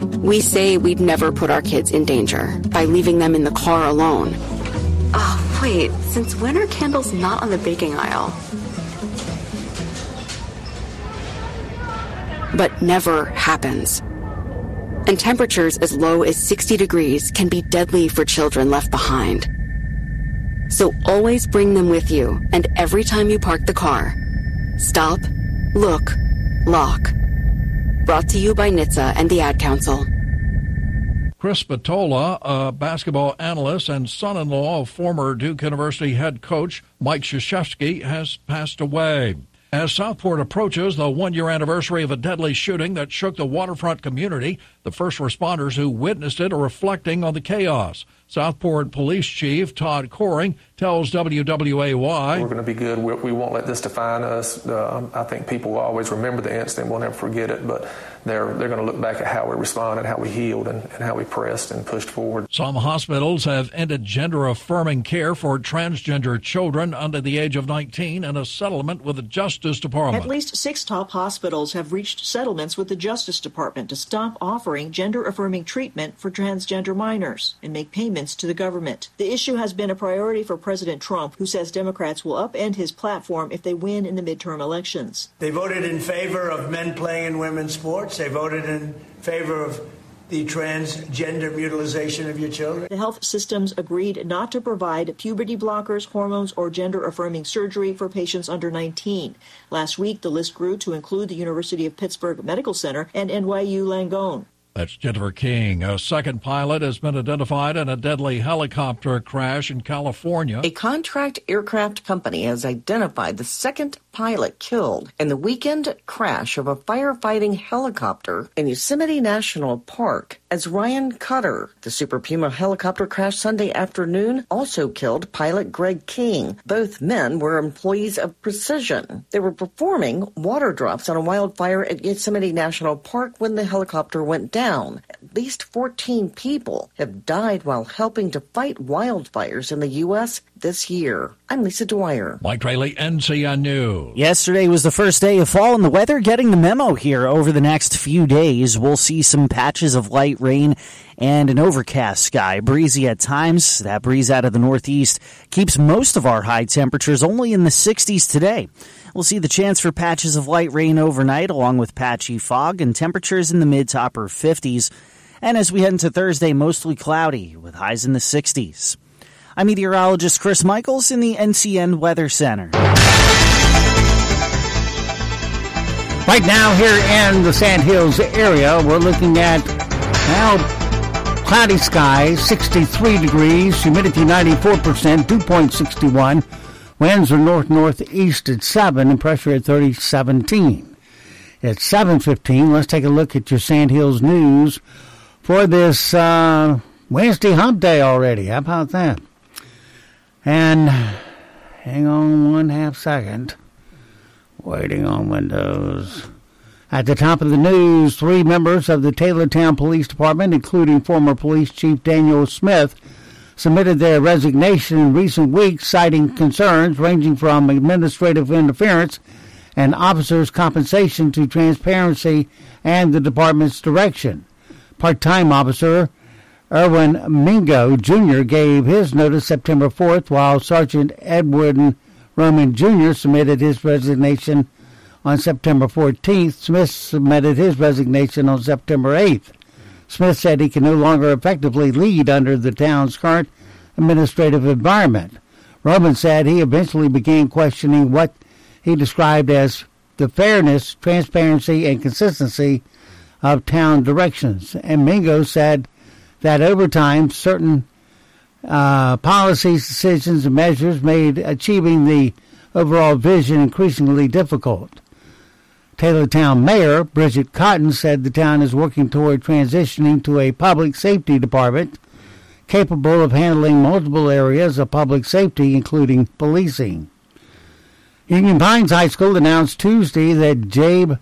We say we'd never put our kids in danger by leaving them in the car alone. Oh, wait, since when are candles not on the baking aisle? But never happens. And temperatures as low as 60 degrees can be deadly for children left behind. So always bring them with you, and every time you park the car, stop, look, lock. Brought to you by NHTSA and the Ad Council. Chris Spatola, a basketball analyst and son-in-law of former Duke University head coach Mike Krzyzewski, has passed away. As Southport approaches the one-year anniversary of a deadly shooting that shook the waterfront community, the first responders who witnessed it are reflecting on the chaos. Southport Police Chief Todd Coring tells WWAY, "We're going to be good. We won't let this define us. I think people will always remember the incident. We'll never forget it, but they're going to look back at how we responded, how we healed, and how we pressed and pushed forward." Some hospitals have ended gender-affirming care for transgender children under the age of 19 in a settlement with the Justice Department. At least 6 top hospitals have reached settlements with the Justice Department to stop offering gender-affirming treatment for transgender minors and make payments to the government. The issue has been a priority for President Trump, who says Democrats will upend his platform if they win in the midterm elections. They voted in favor of men playing in women's sports. They voted in favor of the transgender mutilization of your children. The health systems agreed not to provide puberty blockers, hormones, or gender-affirming surgery for patients under 19. Last week, the list grew to include the University of Pittsburgh Medical Center and NYU Langone. That's Jennifer King. A second pilot has been identified in a deadly helicopter crash in California. A contract aircraft company has identified the second pilot killed in the weekend crash of a firefighting helicopter in Yosemite National Park as Ryan Cutter. The Super Puma helicopter crash Sunday afternoon also killed pilot Greg King. Both men were employees of Precision. They were performing water drops on a wildfire at Yosemite National Park when the helicopter went down. At least 14 people have died while helping to fight wildfires in the U.S. this year. I'm Lisa Dwyer. Mike Trayley, NCN News. Yesterday was the first day of fall, and the weather getting the memo here. Over the next few days, we'll see some patches of light rain and an overcast sky. Breezy at times. That breeze out of the northeast keeps most of our high temperatures only in the 60s today. We'll see the chance for patches of light rain overnight, along with patchy fog and temperatures in the mid to upper 50s. And as we head into Thursday, mostly cloudy with highs in the 60s. I'm meteorologist Chris Michaels in the NCN Weather Center. Right now here in the Sand Hills area, we're looking at cloudy skies, 63 degrees, humidity 94%, dew point 61. Winds are north-northeast at 7 and pressure at 3017. It's 7:15. Let's take a look at your Sand Hills news for this Wednesday hump day already. How about that? And hang on 1/2 second. Waiting on Windows. At the top of the news, 3 members of the Taylortown Police Department, including former Police Chief Daniel Smith, submitted their resignation in recent weeks, citing concerns ranging from administrative interference and officers' compensation to transparency and the department's direction. Part-time officer Erwin Mingo Jr. gave his notice September 4th, while Sergeant Edward Roman Jr. submitted his resignation on September 14th. Smith submitted his resignation on September 8th. Smith said he can no longer effectively lead under the town's current administrative environment. Roman said he eventually began questioning what he described as the fairness, transparency, and consistency of town directions. And Mingo said that over time, certain policies, decisions, and measures made achieving the overall vision increasingly difficult. Taylortown Mayor Bridget Cotton said the town is working toward transitioning to a public safety department capable of handling multiple areas of public safety, including policing. Union Pines High School announced Tuesday that Jabe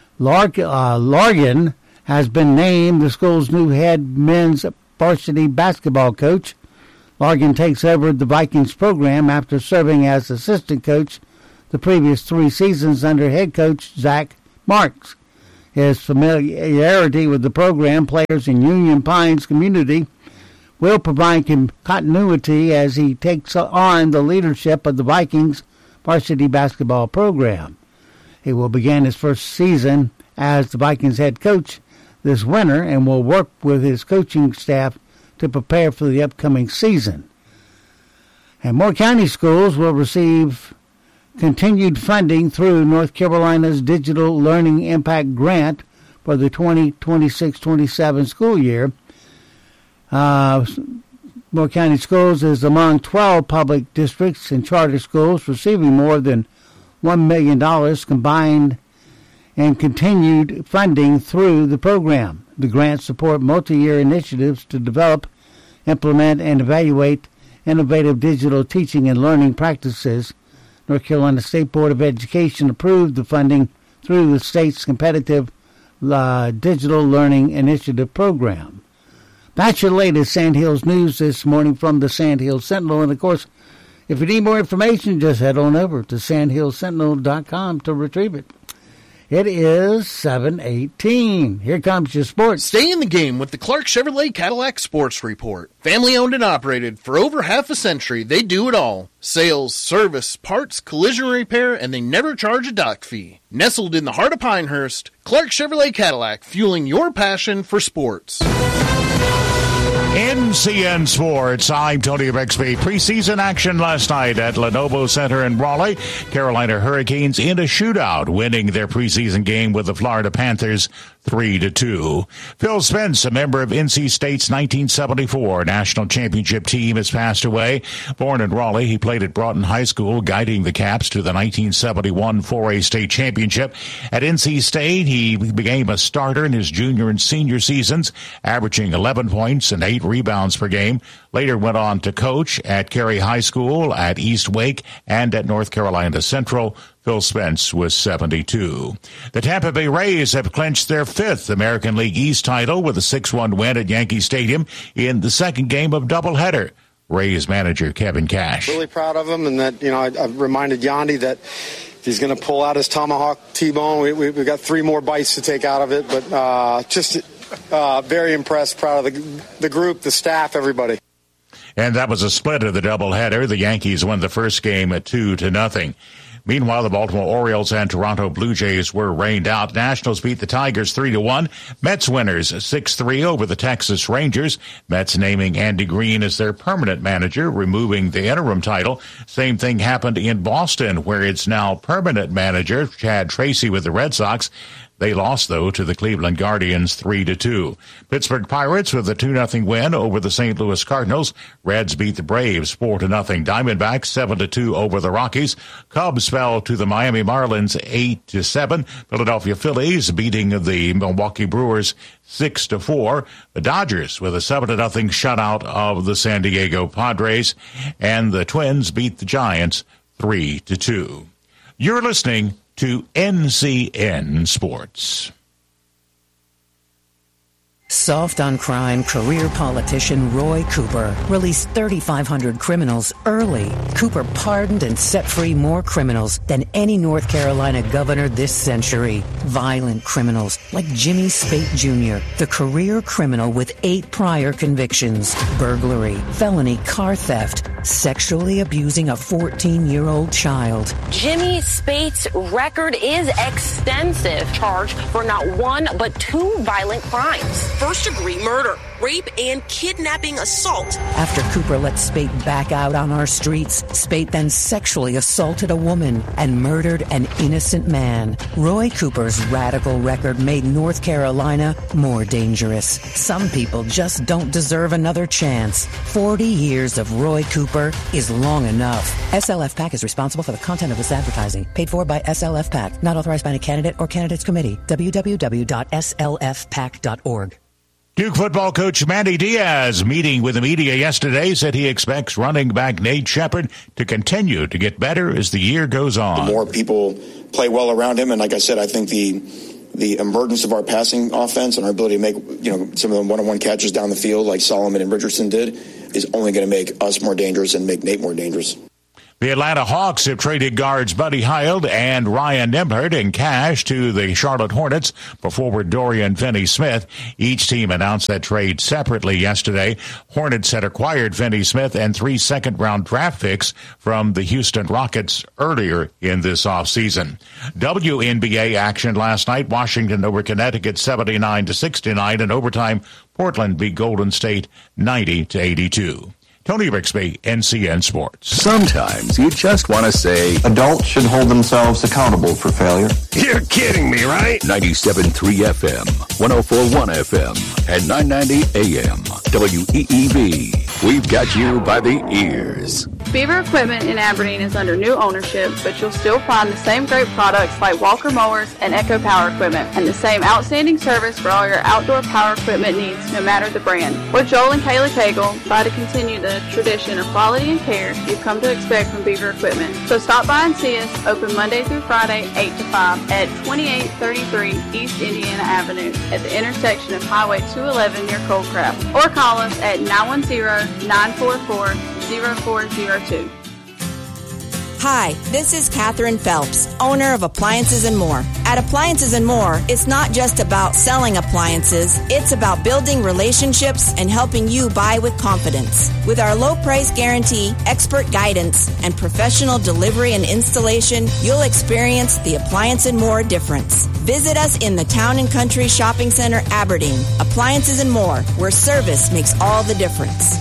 Largan has been named the school's new head men's varsity basketball coach. Largan takes over the Vikings program after serving as assistant coach the previous 3 seasons under head coach Zach Marks. His familiarity with the program, players in Union Pines community, will provide continuity as he takes on the leadership of the Vikings varsity basketball program. He will begin his first season as the Vikings head coach this winter and will work with his coaching staff to prepare for the upcoming season. And Moore County schools will receive continued funding through North Carolina's Digital Learning Impact Grant for the 2026-27 school year. Moore County Schools is among 12 public districts and charter schools receiving more than $1 million combined and continued funding through the program. The grants support multi-year initiatives to develop, implement, and evaluate innovative digital teaching and learning practices. North Carolina State Board of Education approved the funding through the state's competitive Digital Learning Initiative program. That's your latest Sandhills news this morning from the Sandhills Sentinel. And, of course, if you need more information, just head on over to sandhillsentinel.com to retrieve it. It is 7:18. Here comes your sports. Stay in the game with the Clark Chevrolet Cadillac Sports Report. Family owned and operated for over half a century, they do it all. Sales, service, parts, collision repair, and they never charge a dock fee. Nestled in the heart of Pinehurst, Clark Chevrolet Cadillac, fueling your passion for sports. NCN Sports, I'm Tony Bixby. Preseason action last night at Lenovo Center in Raleigh. Carolina Hurricanes in a shootout, winning their preseason game with the Florida Panthers 3-2. Phil Spence, a member of NC State's 1974 national championship team, has passed away. Born in Raleigh, he played at Broughton High School, guiding the Caps to the 1971 4A state championship. At NC State, he became a starter in his junior and senior seasons, averaging 11 points and 8 rebounds per game. Later went on to coach at Cary High School, at East Wake, and at North Carolina Central. Phil Spence was 72. The Tampa Bay Rays have clinched their 5th American League East title with a 6-1 win at Yankee Stadium in the second game of doubleheader. Rays manager Kevin Cash. Really proud of him, and that, I've reminded Yandy that he's going to pull out his tomahawk T-bone. We've got 3 more bites to take out of it, but just very impressed, proud of the group, the staff, everybody. And that was a split of the doubleheader. The Yankees won the first game at 2-0. Meanwhile, the Baltimore Orioles and Toronto Blue Jays were rained out. Nationals beat the Tigers 3-1. Mets winners 6-3 over the Texas Rangers. Mets naming Andy Green as their permanent manager, removing the interim title. Same thing happened in Boston, where it's now permanent manager Chad Tracy with the Red Sox. They lost, though, to the Cleveland Guardians 3-2. Pittsburgh Pirates with a 2-0 win over the St. Louis Cardinals. Reds beat the Braves 4-0. Diamondbacks 7-2 over the Rockies. Cubs fell to the Miami Marlins 8-7. Philadelphia Phillies beating the Milwaukee Brewers 6-4. The Dodgers with a 7-0 shutout of the San Diego Padres. And the Twins beat the Giants 3-2. You're listening to NCN Sports. Soft on crime, career politician Roy Cooper released 3,500 criminals early. Cooper pardoned and set free more criminals than any North Carolina governor this century. Violent criminals like Jimmy Spate Jr., the career criminal with 8 prior convictions: burglary, felony car theft, sexually abusing a 14-year-old child. Jimmy Spate's record is extensive, charged for not 1 but 2 violent crimes. First-degree murder, rape, and kidnapping assault. After Cooper let Spate back out on our streets, Spate then sexually assaulted a woman and murdered an innocent man. Roy Cooper's radical record made North Carolina more dangerous. Some people just don't deserve another chance. 40 years of Roy Cooper is long enough. SLF PAC is responsible for the content of this advertising. Paid for by SLF PAC. Not authorized by any candidate or candidates committee. www.slfpac.org. Duke football coach Manny Diaz, meeting with the media yesterday, said he expects running back Nate Shepherd to continue to get better as the year goes on. The more people play well around him, and like I said, I think the emergence of our passing offense and our ability to make some of the one-on-one catches down the field like Solomon and Richardson did is only going to make us more dangerous and make Nate more dangerous. The Atlanta Hawks have traded guards Buddy Hield and Ryan Nembhard in cash to the Charlotte Hornets for forward Dorian Finney-Smith. Each team announced that trade separately yesterday. Hornets had acquired Finney-Smith and 3 second-round draft picks from the Houston Rockets earlier in this offseason. WNBA action last night. Washington over Connecticut 79-69. In overtime, Portland beat Golden State 90-82. Tony Rixby, NCN Sports. Sometimes you just want to say, adults should hold themselves accountable for failure. You're kidding me, right? 97.3 FM, 104.1 FM, and 990 AM. WEEV. We've got you by the ears. Beaver Equipment in Aberdeen is under new ownership, but you'll still find the same great products like Walker Mowers and Echo Power Equipment, and the same outstanding service for all your outdoor power equipment needs, no matter the brand. We're Joel and Kayla Cagle, try to continue the tradition of quality and care you've come to expect from Beaver Equipment. So stop by and see us, open Monday through Friday, 8 to 5 at 2833 East Indiana Avenue at the intersection of Highway 211 near Coldcraft, or call us at 910-944-0402. Hi, this is Catherine Phelps, owner of Appliances and More. At Appliances and More, it's not just about selling appliances, it's about building relationships and helping you buy with confidence. With our low price guarantee, expert guidance, and professional delivery and installation, you'll experience the Appliance and More difference. Visit us in the Town and Country Shopping Center, Aberdeen. Appliances and More, where service makes all the difference.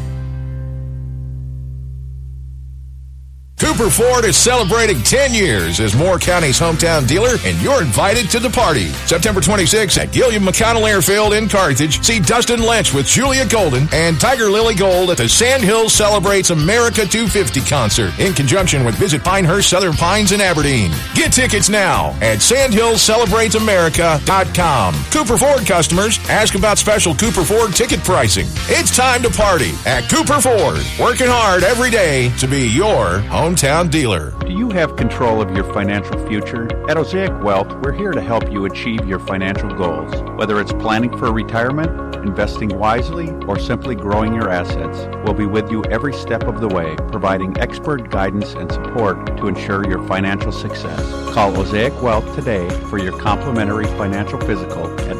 Cooper Ford is celebrating 10 years as Moore County's hometown dealer, and you're invited to the party. September 26th at Gilliam McConnell Airfield in Carthage. See Dustin Lynch with Julia Golden and Tiger Lily Gold at the Sand Hills Celebrates America 250 concert in conjunction with Visit Pinehurst Southern Pines in Aberdeen. Get tickets now at sandhillscelebratesamerica.com. Cooper Ford customers, ask about special Cooper Ford ticket pricing. It's time to party at Cooper Ford. Working hard every day to be your hometown dealer. Do you have control of your financial future? At Osaic Wealth, we're here to help you achieve your financial goals. Whether it's planning for retirement, investing wisely, or simply growing your assets, we'll be with you every step of the way, providing expert guidance and support to ensure your financial success. Call Osaic Wealth today for your complimentary financial physical at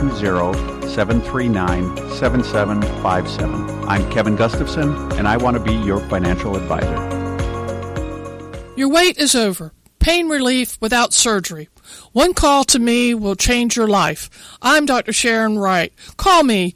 920-739-7757. I'm Kevin Gustafson, and I want to be your financial advisor. Your wait is over. Pain relief without surgery. One call to me will change your life. I'm Dr. Sharon Wright. Call me,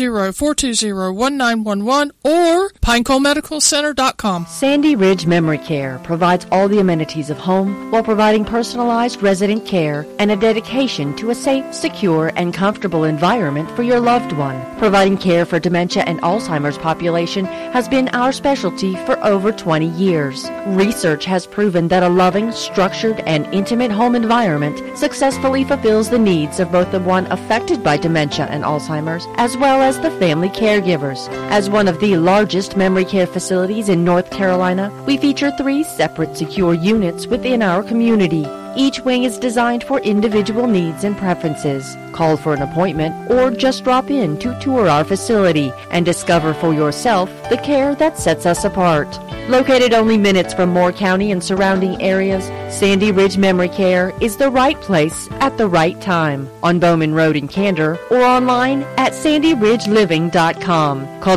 910-420-1911 or PineColeMedicalCenter.com. Sandy Ridge Memory Care provides all the amenities of home while providing personalized resident care and a dedication to a safe, secure, and comfortable environment for your loved one. Providing care for dementia and Alzheimer's population has been our specialty for over 20 years. Research has proven that a loving, structured, and intimate home environment successfully fulfills the needs of both the one affected by dementia and Alzheimer's, as well as the family caregivers. As one of the largest memory care facilities in North Carolina, we feature 3 separate secure units within our community. Each wing is designed for individual needs and preferences. Call for an appointment or just drop in to tour our facility and discover for yourself the care that sets us apart. Located only minutes from Moore County and surrounding areas, Sandy Ridge Memory Care is the right place at the right time. On Bowman Road in Candor or online at sandyridgeliving.com. Call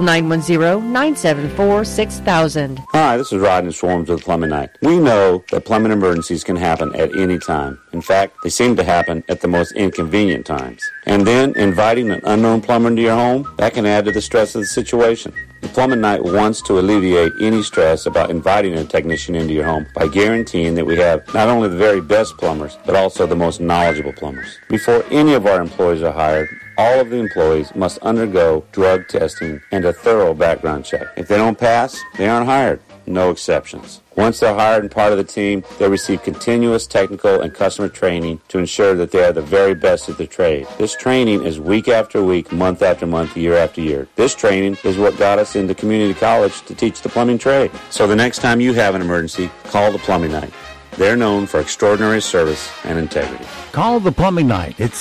910-974-6000. Hi, this is Rodney Swarms with Plumbing Night. We know that plumbing emergencies can happen at any time. In fact, they seem to happen at the most inconvenient times. And then inviting an unknown plumber into your home, that can add to the stress of the situation. The Plumbing Night wants to alleviate any stress about inviting a technician into your home by guaranteeing that we have not only the very best plumbers, but also the most knowledgeable plumbers. Before any of our employees are hired, all of the employees must undergo drug testing and a thorough background check. If they don't pass, they aren't hired. No exceptions. Once they're hired and part of the team, they receive continuous technical and customer training to ensure that they are the very best at their trade. This training is week after week, month after month, year after year. This training is what got us into community college to teach the plumbing trade. So the next time you have an emergency, call the Plumbing Night. They're known for extraordinary service and integrity. Call the Plumbing Night at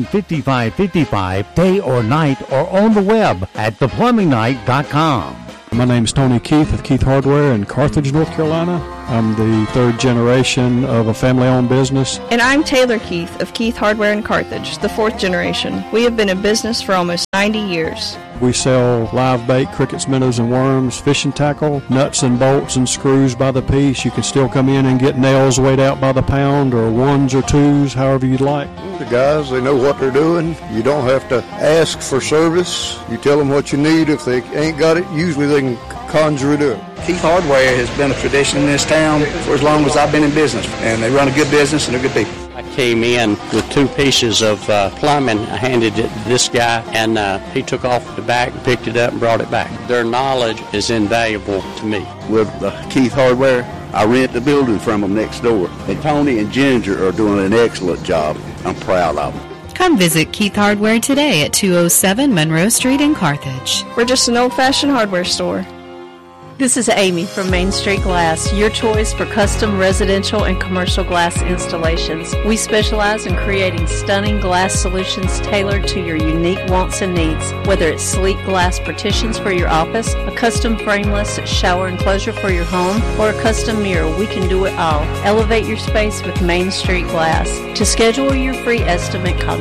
639-5555, day or night, or on the web at theplumbingnight.com. My name is Tony Keith of Keith Hardware in Carthage, North Carolina. I'm the third generation of a family-owned business. And I'm Taylor Keith of Keith Hardware in Carthage, the fourth generation. We have been in business for almost 90 years. We sell live bait, crickets, minnows, and worms, fishing tackle, nuts and bolts and screws by the piece. You can still come in and get nails weighed out by the pound, or ones or twos, however you'd like. The guys, they know what they're doing. You don't have to ask for service. You tell them what you need. If they ain't got it, usually they can conjure it up. Keith Hardware has been a tradition in this town for as long as I've been in business, and they run a good business and they're good people. I came in with 2 pieces of plumbing. I handed it to this guy, and he took off the back and picked it up and brought it back. Their knowledge is invaluable to me. With Keith Hardware, I rent the building from them next door. And Tony and Ginger are doing an excellent job. I'm proud of them. Come visit Keith Hardware today at 207 Monroe Street in Carthage. We're just an old-fashioned hardware store. This is Amy from Main Street Glass, your choice for custom residential and commercial glass installations. We specialize in creating stunning glass solutions tailored to your unique wants and needs. Whether it's sleek glass partitions for your office, a custom frameless shower enclosure for your home, or a custom mirror, we can do it all. Elevate your space with Main Street Glass. To schedule your free estimate, call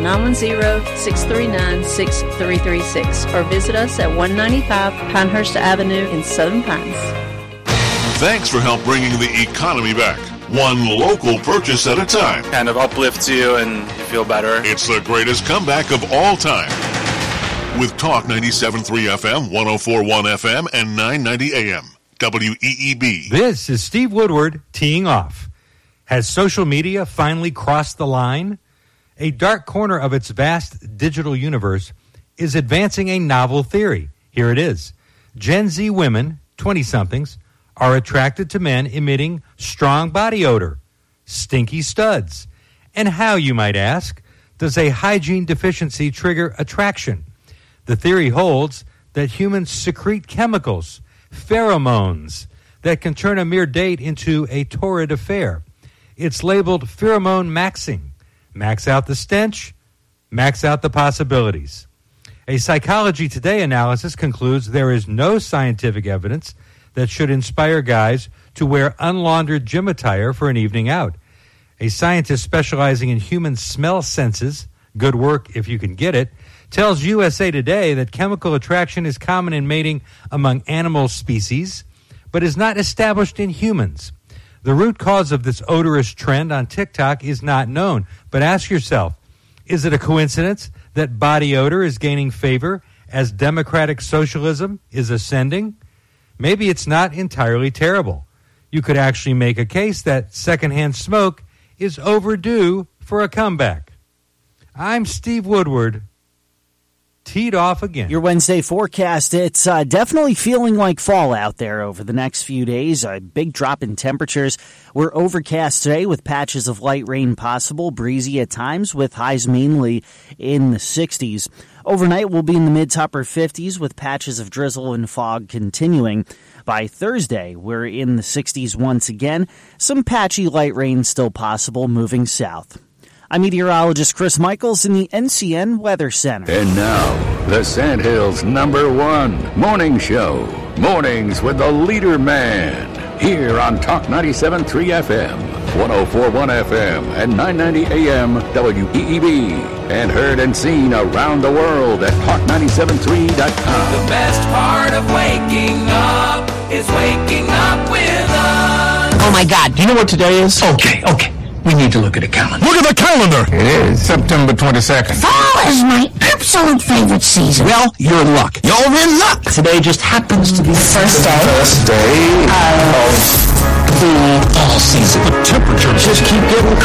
910-639-6336 or visit us at 195 Pinehurst Avenue in Southern Pines. Thanks for help bringing the economy back. One local purchase at a time. Kind of uplifts you and you feel better. It's the greatest comeback of all time. With Talk 97.3 FM, 104.1 FM, and 990 AM. WEEB. This is Steve Woodward teeing off. Has social media finally crossed the line? A dark corner of its vast digital universe is advancing a novel theory. Here it is. Gen Z women, 20-somethings, are attracted to men emitting strong body odor, stinky studs. And how, you might ask, does a hygiene deficiency trigger attraction? The theory holds that humans secrete chemicals, pheromones, that can turn a mere date into a torrid affair. It's labeled pheromone maxing. Max out the stench, max out the possibilities. A Psychology Today analysis concludes there is no scientific evidence that should inspire guys to wear unlaundered gym attire for an evening out. A scientist specializing in human smell senses, good work if you can get it, tells USA Today that chemical attraction is common in mating among animal species, but is not established in humans. The root cause of this odorous trend on TikTok is not known, but ask yourself, is it a coincidence that body odor is gaining favor as democratic socialism is ascending? Maybe it's not entirely terrible. You could actually make a case that secondhand smoke is overdue for a comeback. I'm Steve Woodward, teed off again. Your Wednesday forecast, it's definitely feeling like fall out there over the next few days. A big drop in temperatures. We're overcast today with patches of light rain possible, breezy at times with highs mainly in the 60s. Overnight, we'll be in the mid to upper 50s with patches of drizzle and fog continuing. By Thursday, we're in the 60s once again. Some patchy light rain still possible moving south. I'm meteorologist Chris Michaels in the NCN Weather Center. And now, the Sandhills #1 morning show. Mornings with the leader man. Here on Talk 97.3 FM, 104.1 FM, and 990 AM WEEB. And heard and seen around the world at Talk973.com. The best part of waking up is waking up with us. Oh my God, do you know what today is? Okay. We need to look at a calendar. Look at the calendar! It is September 22nd. Fall is my absolute favorite season. Well, you're in luck. You're in luck! Today just happens to be the first day of the fall season. The temperatures just keep getting